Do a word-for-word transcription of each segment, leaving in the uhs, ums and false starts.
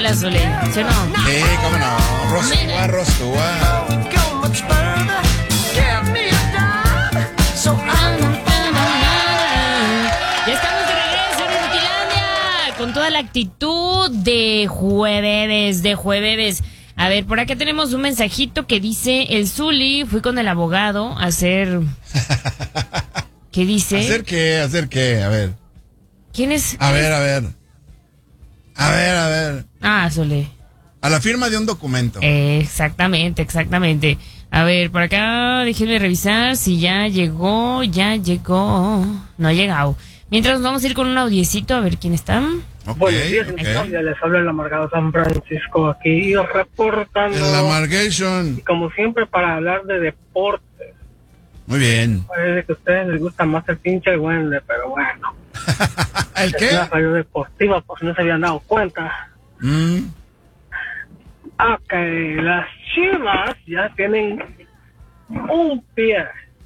bola, Zuli, ¿sí o no? Sí, cómo no. Rostúa, Rostúa. Ya estamos de regreso en Inutilandia con toda la actitud de jueves, de jueves. A ver, por acá tenemos un mensajito que dice: el Zuli, fui con el abogado a hacer... ¿Qué dice? ¿Hacer qué? ¿Hacer qué? A ver. ¿Quién es? A ver, a ver. A ver, a ver. Ah, Zuli. A la firma de un documento. Eh, exactamente, exactamente. A ver, por acá déjenme revisar si ya llegó, ya llegó. No ha llegado. Mientras nos vamos a ir con un audiecito a ver quién está. Okay, Buenos días, okay. Ya les habla el amargado San Francisco aquí reportando. El amargation. Y como siempre para hablar de deportes. Muy bien. Parece que a ustedes les gusta más el pinche Wendel, pero bueno. ¿El qué? Es una falla deportiva, por si no se habían dado cuenta. Mm. Ok, las Chivas ya tienen un pie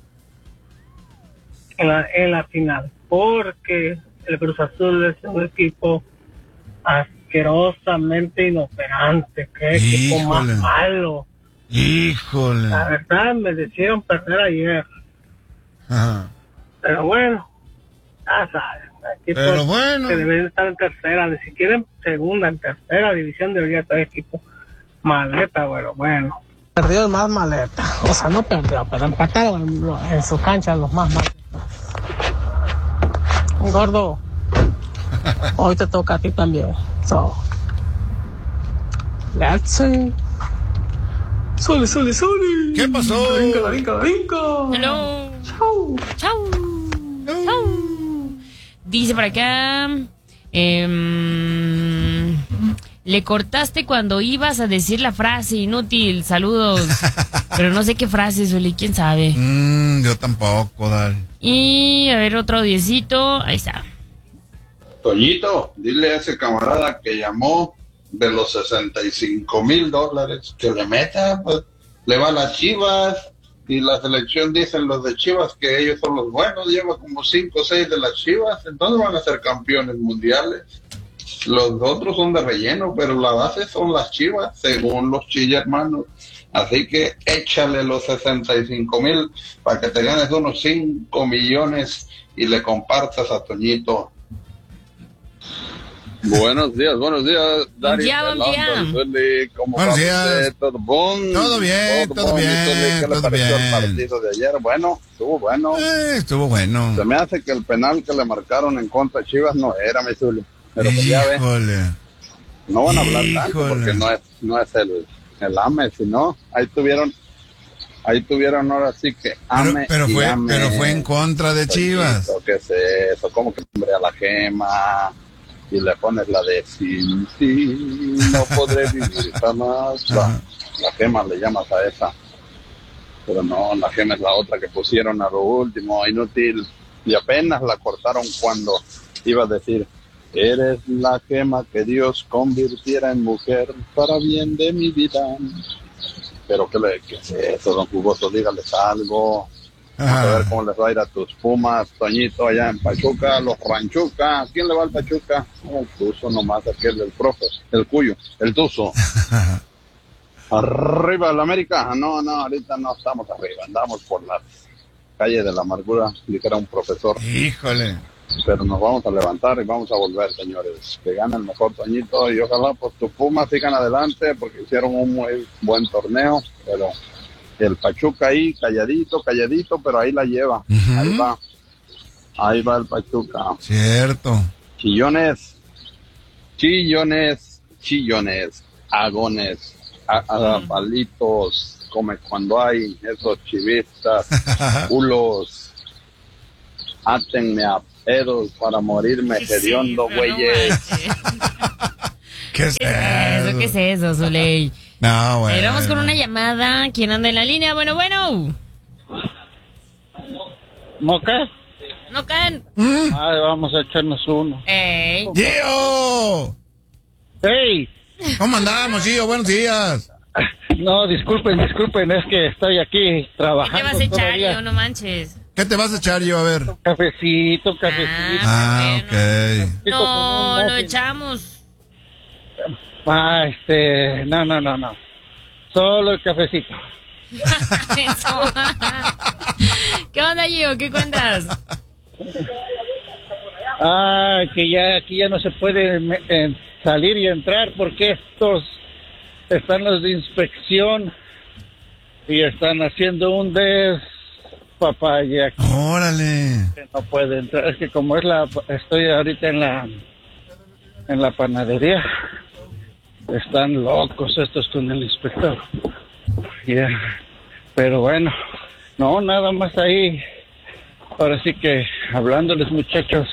en la, en la final, porque el Cruz Azul es un equipo asquerosamente inoperante. Qué equipo más malo. Híjole. La verdad, me decidieron perder ayer. Ajá. Pero bueno, ya sabes. Pero bueno. Que deben estar en tercera, ni siquiera en segunda, en tercera división debería estar equipo maleta, bueno, bueno. Perdió más maleta, o sea, no perdió, pero empataron en, en su cancha los más maletas. Gordo, hoy te toca a ti también. So, let's see. Sole, sole, sole. ¿Qué pasó? Brinca, brinca, brinca. Hello. Chau. Chau. Chau. Dice por acá. Eh, le cortaste cuando ibas a decir la frase, inútil. Saludos. Pero no sé qué frase, Zuli, quién sabe. Mm, yo tampoco, Dal. Y a ver, otro diecito. Ahí está. Toñito, dile a ese camarada que llamó de los sesenta y cinco mil dólares que le meta, pues le va a las Chivas y la selección dicen los de Chivas que ellos son los buenos, lleva como cinco o seis de las Chivas, entonces van a ser campeones mundiales. Los otros son de relleno, pero la base son las Chivas, según los Chilla hermanos. Así que échale los sesenta y cinco mil para que te ganes unos cinco millones y le compartas a Toñito. Buenos días, buenos días, Dari. Ya, buen día. ¿Cómo buenos días. ¿Todo bon? Todo bien, todo, todo bien. ¿Qué todo le pareció bien. el partido de ayer? Bueno, estuvo bueno. Eh, estuvo bueno. Se me hace que el penal que le marcaron en contra de Chivas no era, mi Zuli. Pero pues ya ve. No van a hablar Híjole. tanto porque no es, no es el, el AME, sino ahí tuvieron, ahí tuvieron ahora sí que AME. Pero, pero y fue, AME. pero fue en contra de Chivas. ¿Qué es eso? ¿Cómo que hombre a la Gema? Y le pones la de sin ti no podré vivir jamás. La, la Gema le llamas a esa. Pero no, la Gema es la otra que pusieron a lo último, inútil. Y apenas la cortaron cuando iba a decir: eres la Gema que Dios convirtiera en mujer para bien de mi vida. Pero ¿qué, le, qué es eso, don Jugoso? Dígales algo. Vamos a ver cómo les va a ir a tus Pumas, Toñito, allá en Pachuca, los Ranchuca. ¿A quién le va al Pachuca? Oh, el Tuzo nomás, aquel del profe, el Cuyo, el Tuzo. Arriba el América. No, no, ahorita no estamos arriba, andamos por las calles de la amargura, dijera un profesor. Híjole. Pero nos vamos a levantar y vamos a volver, señores. Que gane el mejor, Toñito, y ojalá pues tus Pumas sigan adelante porque hicieron un muy buen torneo, pero el Pachuca ahí calladito, calladito, pero ahí la lleva. Uh-huh. Ahí va. Ahí va el Pachuca. Cierto. Chillones, chillones, chillones, agones, a, a, palitos, come cuando hay esos chivistas, culos, átenme a pedos para morirme hediondo, güeyes. Sí, ¿Qué es ¿Qué es eso? ¿Qué es eso, Zuley? No, bueno. A ver, vamos con una llamada. ¿Quién anda en la línea? Bueno, bueno. ¿No qué? ¿No caen? ¿Mm? Ay, vamos a echarnos uno. ¡Ey! ¡Gio! ¡Hey! ¿Cómo andamos, Gio? Buenos días. No, disculpen, disculpen, es que estoy aquí trabajando. ¿Qué te vas a echar, todavía. Gio? No manches. ¿Qué te vas a echar, Gio? A ver. Cafecito, cafecito. Ah, bueno. ok. No, lo echamos. Ah, este, no, no, no, no. Solo el cafecito. Eso. ¿Qué onda, Gio? ¿Qué cuentas? Ah, que ya aquí ya no se puede me- eh, salir y entrar porque estos están los de inspección y están haciendo un despapalle aquí. Órale. Que no puede entrar. Es que como es la, estoy ahorita en la, en la panadería, están locos estos con el inspector. Yeah. Pero bueno, no, nada más ahí. Ahora sí que hablándoles, muchachos,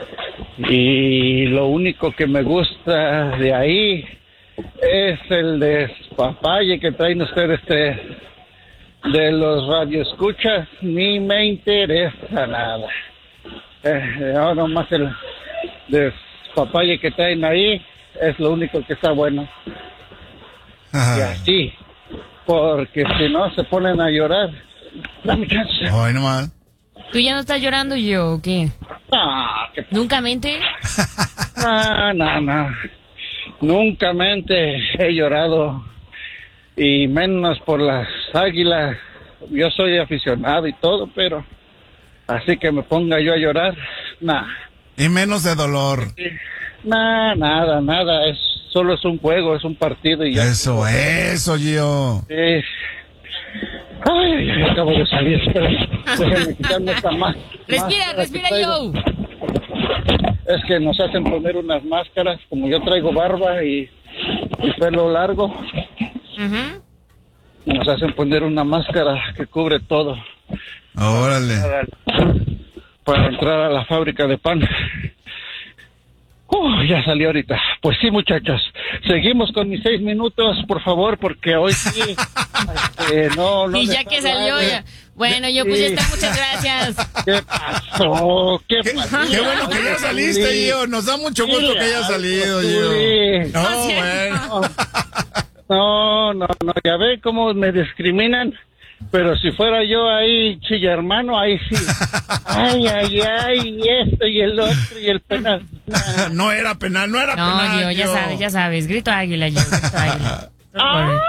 y lo único que me gusta de ahí es el despapalle que traen ustedes de, de los radioescuchas. Ni me interesa nada. Eh, ahora más el despapalle que traen ahí es lo único que está bueno. Y Ajá. así, porque si no se ponen a llorar. Dame chance. Hoy nomás. ¿Tú ya no estás llorando, Gio, o qué? Ah, que ¿Nunca mente? No, no, no. Nunca mente he llorado. Y menos por las águilas. Yo soy aficionado y todo, pero así que me ponga yo a llorar, nada. Y menos de dolor. Nada, nada, nada. Es, solo es un juego, es un partido y ya. Eso, eso, Gio. Sí. Ay, ay, ay, acabo de salir. Espérame. Déjenme quitarme esta más. Respira, máscara respira, que traigo. Gio. Es que nos hacen poner unas máscaras, como yo traigo barba y, y pelo largo, Ujú. nos hacen poner una máscara que cubre todo Órale. para, para entrar a la fábrica de pan. Uh, ya salió ahorita. Pues sí, muchachos, seguimos con mis seis minutos, por favor, porque hoy sí, este, no, no. Y me ya está que salió, hablando. ya. Bueno, yo pues ya está, muchas gracias. ¿Qué pasó? ¿Qué Qué, pasó? qué bueno que ya saliste, Gio. Nos da mucho gusto que hayas salido, Gio. Sí. No, No, sí. bueno. No, no, no, ya ven cómo me discriminan, pero si fuera yo ahí, chilla hermano, ahí sí. Ay, ay, ay, y esto y el otro y el penal. No era penal, no era No, penal. Gio, ya Gio. sabes, ya sabes. Grito águila, Gio, grito águila. ¡Ah!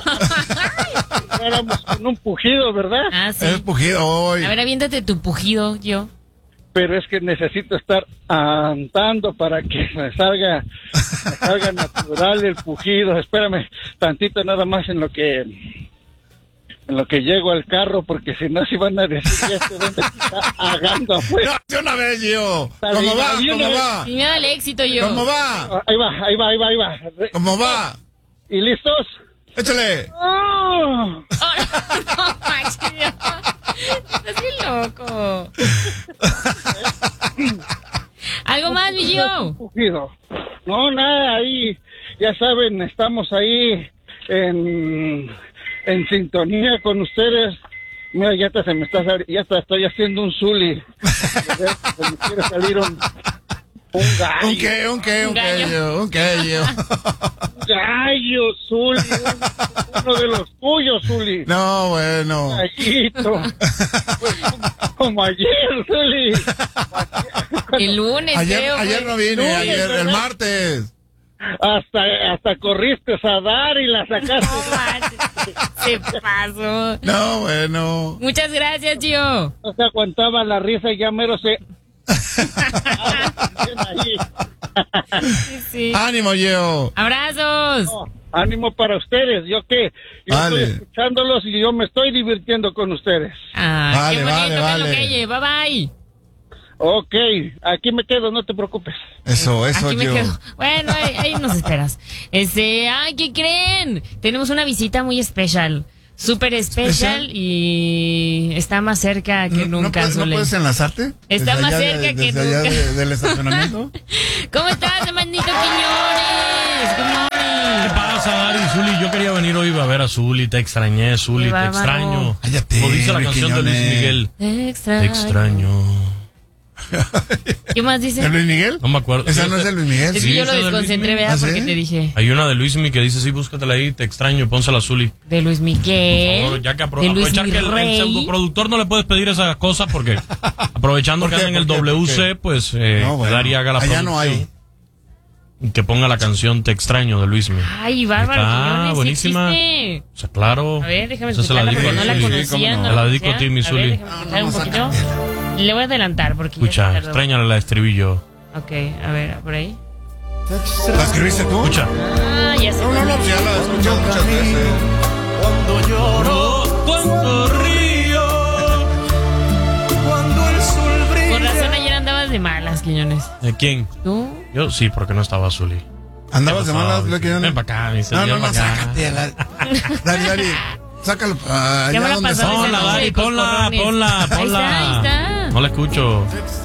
Éramos con un pujido, ¿verdad? Ah, sí. Es pujido hoy. A ver, aviéntate tu pujido, Gio. Pero es que necesito estar andando para que me salga, me salga natural el pujido. Espérame tantito nada más en lo que en lo que llego al carro, porque si no, si van a decir, este dónde está agando afuera. No, de una vez, Gio. ¿Cómo va? De una ¿Cómo vez. va? Y me da el éxito, Gio. ¿Cómo va? Ahí va, ahí va, ahí va, ahí va. ¿Cómo va? ¿Y listos? Échale. ¡Oh! Oh, no, Max, Gio. Estás bien loco. ¿Algo más, mi Gio? Pujido. No, nada, ahí, ya saben, estamos ahí en, en sintonía con ustedes. Mira, ya hasta se me está, sali- ya hasta estoy haciendo un zuli. Se me quiere salir un, un gallo. ¿Un qué? ¿Un qué? ¿Un Un qué, gallo. Gio? ¿Un qué, Gio? Un gallo, zuli. un- Uno de los tuyos, zuli. No, bueno. Gallito. Pues, como, como ayer, zuli. El lunes, Ayer, creo, ayer fue. no vine, Lunes, ayer, el ¿verdad? martes. Hasta, hasta corriste a dar y la sacaste. No manches, se pasó. No, bueno. Muchas gracias, Gio. No se aguantaba la risa y ya mero se... Ahí. Sí, sí. Ánimo, Gio. Abrazos. No, ánimo para ustedes. ¿Yo qué? Yo Vale. estoy escuchándolos y yo me estoy divirtiendo con ustedes. Ah, Vale, qué bonito, vale, Carlos vale. Keye. Bye bye. Ok, aquí me quedo, no te preocupes. Eso, eso, Aquí me Gio. quedo. Bueno, ahí, ahí nos esperas. Este, ay, ¿qué creen? Tenemos una visita muy especial. Súper especial ¿Especial? y está más cerca que ¿No, no nunca, puedes, ¿No Zule. puedes enlazarte? Está Desde más allá cerca de- que desde allá nunca. de- del estacionamiento. ¿Cómo estás, hermanito Quiñones? Good morning. ¿Qué pasa, Ari? Zuli, yo quería venir hoy a ver a Zuli, te extrañé, Zuli, Qué te bárbaro. extraño. Cállate, Como dice la canción de Luis Quiñones. Miguel, Te extraño. te extraño. ¿Qué más dice? ¿De Luis Miguel? No me acuerdo. Esa Sí, no es de Luis Miguel. Es Sí, que yo lo esa de Luis desconcentré, Miguel. ¿verdad? ¿Ah, Porque sí? te dije. Hay una de Luis Miguel que dice, sí, búscatela ahí, te extraño, pónsela a Zuli. De Luis Miguel. Por favor, ya que apro- de Luis aprovechar que el, el Mirrey. pseudoproductor no le puedes pedir esas cosas porque aprovechando ¿Por que qué? anda en el ¿Por qué? W C, ¿Por qué? pues eh, No, bueno, daría haga la allá no hay. producción. Que ponga la canción Te extraño de Luismi. Ay, bárbaro, Está Quiñones, buenísima. ¿sí O sea, claro. A ver, déjame Esa se la escucharla dedico porque a no la Zuli. conocía. ¿cómo no? no Se la la dedico a ti, mi conocía. Zuli. ver, déjame escuchar un poquito. Le voy a adelantar porque Escucha, ya se tardó. extrañale la estribillo. Ok, a ver, por ahí. ¿La escribiste tú? Escucha. Ah, ya se No, no, no, pues ya la he escuchado muchas veces. Cuando lloro, cuando río, cuando el sol brilla. Con razón ayer andabas de malas, Quiñones. ¿De quién? ¿Tú? Yo sí, porque no estaba Zuli. ¿Andabas de malas, Ven Leque? para acá, mi No, no, ven no, pa' acá. sácate. la- Dari, Dari, sácalo para Ya me allá la donde pasaste. está. Ponla, Dari, ponla, ponla, Ahí ponla. está, ahí está. No la escucho.